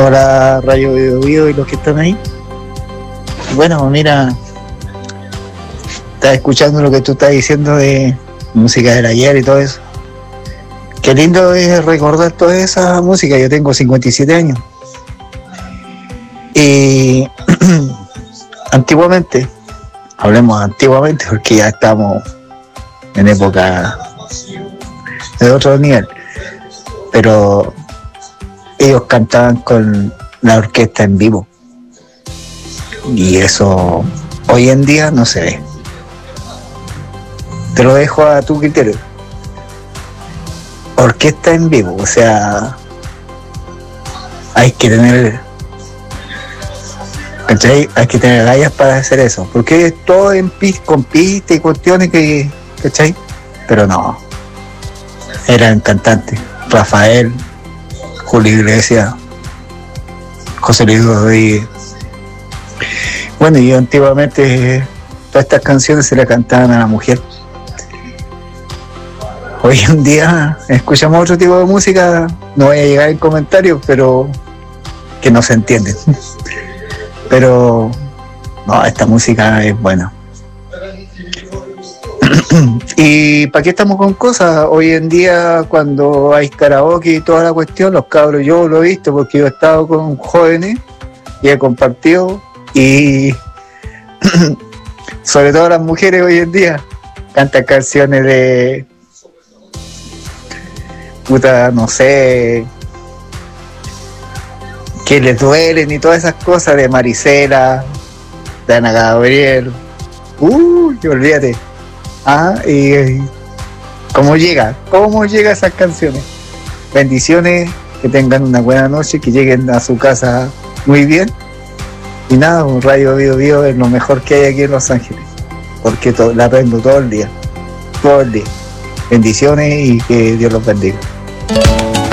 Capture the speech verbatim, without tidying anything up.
Hola Radio Bio Bio y los que están ahí. Bueno, mira, estaba escuchando lo que tú estás diciendo de música del ayer y todo eso. Qué lindo es recordar toda esa música. Yo tengo cincuenta y siete años. Y antiguamente, hablemos antiguamente porque ya estamos en época de otro nivel, pero ellos cantaban con la orquesta en vivo y eso hoy en día no se ve. Te lo dejo a tu criterio. Orquesta en vivo, o sea, hay que tener, ¿cachai? Hay que tener gallas para hacer eso, porque es todo en pis, con pista y cuestiones que, ¿cachai? Pero no, eran cantantes, Rafael, Julio Iglesias, José Luis Rodríguez. Bueno, y antiguamente todas estas canciones se las cantaban a la mujer. Hoy en día escuchamos otro tipo de música, no voy a llegar en comentarios, pero que no se entienden. Pero no, esta música es buena. ¿Y para qué estamos con cosas? Hoy en día cuando hay karaoke y toda la cuestión, los cabros, yo lo he visto porque yo he estado con jóvenes y he compartido, y sobre todo las mujeres hoy en día cantan canciones de puta, no sé, que les duelen y todas esas cosas, de Marisela, de Ana Gabriel. Uy, uh, olvídate. Ah, y, y cómo llega, cómo llega esas canciones. Bendiciones, que tengan una buena noche, que lleguen a su casa muy bien. Y nada, un Radio Bio Bio es lo mejor que hay aquí en Los Ángeles, porque to- la aprendo todo el día, todo el día. Bendiciones y que Dios los bendiga.